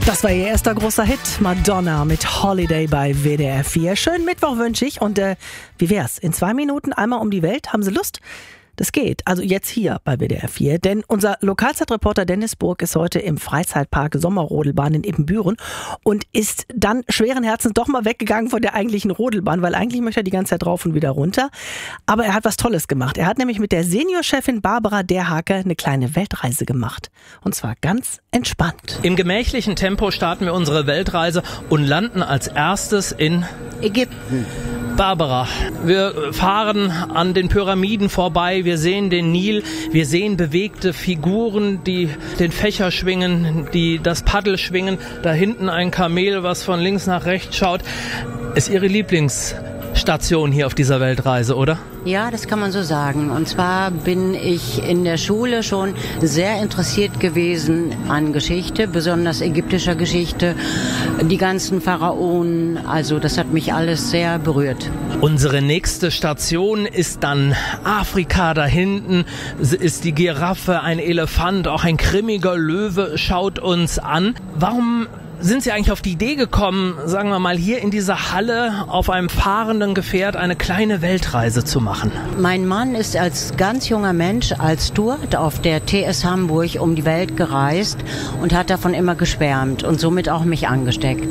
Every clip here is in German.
Das war ihr erster großer Hit, Madonna mit Holiday bei WDR 4. Schönen Mittwoch wünsche ich und wie wär's? In 2 Minuten einmal um die Welt, haben Sie Lust? Das geht, also jetzt hier bei WDR 4, denn unser Lokalzeitreporter Dennis Burg ist heute im Freizeitpark Sommerrodelbahn in Ibbenbüren und ist dann schweren Herzens doch mal weggegangen von der eigentlichen Rodelbahn, weil eigentlich möchte er die ganze Zeit rauf und wieder runter. Aber er hat was Tolles gemacht. Er hat nämlich mit der Seniorchefin Barbara Derhake eine kleine Weltreise gemacht. Und zwar ganz entspannt. Im gemächlichen Tempo starten wir unsere Weltreise und landen als erstes in Ägypten. Barbara, wir fahren an den Pyramiden vorbei, wir sehen den Nil, wir sehen bewegte Figuren, die den Fächer schwingen, die das Paddel schwingen, da hinten ein Kamel, was von links nach rechts schaut. Ist Ihre Lieblingsstation hier auf dieser Weltreise, oder? Ja, das kann man so sagen. Und zwar bin ich in der Schule schon sehr interessiert gewesen an Geschichte, besonders ägyptischer Geschichte, die ganzen Pharaonen. Also das hat mich alles sehr berührt. Unsere nächste Station ist dann Afrika. Da hinten ist die Giraffe, ein Elefant, auch ein grimmiger Löwe schaut uns an. Warum sind Sie eigentlich auf die Idee gekommen, sagen wir mal, hier in dieser Halle auf einem fahrenden Gefährt eine kleine Weltreise zu machen? Mein Mann ist als ganz junger Mensch als Steward auf der TS Hamburg um die Welt gereist und hat davon immer geschwärmt und somit auch mich angesteckt.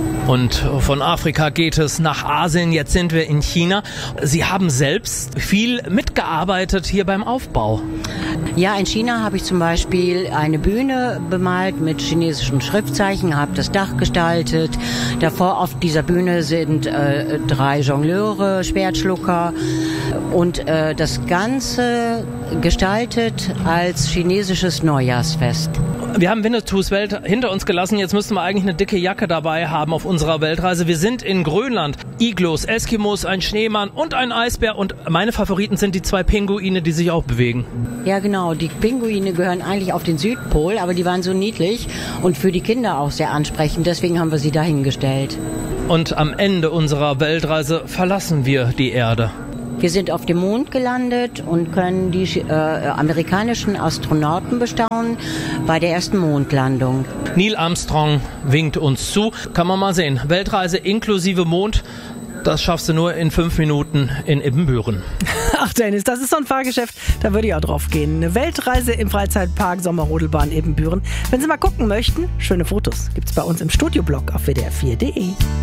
Und von Afrika geht es nach Asien, jetzt sind wir in China. Sie haben selbst viel mitgearbeitet hier beim Aufbau. Ja, in China habe ich zum Beispiel eine Bühne bemalt mit chinesischen Schriftzeichen, habe das Dach gestaltet. Davor auf dieser Bühne sind 3 Jongleure, Schwertschlucker und das Ganze gestaltet als chinesisches Neujahrsfest. Wir haben Winnetous Welt hinter uns gelassen. Jetzt müssten wir eigentlich eine dicke Jacke dabei haben auf unserer Weltreise. Wir sind in Grönland. Iglos, Eskimos, ein Schneemann und ein Eisbär. Und meine Favoriten sind die 2 Pinguine, die sich auch bewegen. Ja, genau. Die Pinguine gehören eigentlich auf den Südpol, aber die waren so niedlich und für die Kinder auch sehr ansprechend. Deswegen haben wir sie dahingestellt. Und am Ende unserer Weltreise verlassen wir die Erde. Wir sind auf dem Mond gelandet und können die amerikanischen Astronauten bestaunen bei der ersten Mondlandung. Neil Armstrong winkt uns zu. Kann man mal sehen. Weltreise inklusive Mond. Das schaffst du nur in 5 Minuten in Ibbenbüren. Ach Dennis, das ist so ein Fahrgeschäft, da würde ich auch drauf gehen. Eine Weltreise im Freizeitpark Sommerrodelbahn Ibbenbüren. Wenn Sie mal gucken möchten, schöne Fotos gibt's bei uns im Studioblog auf wdr4.de.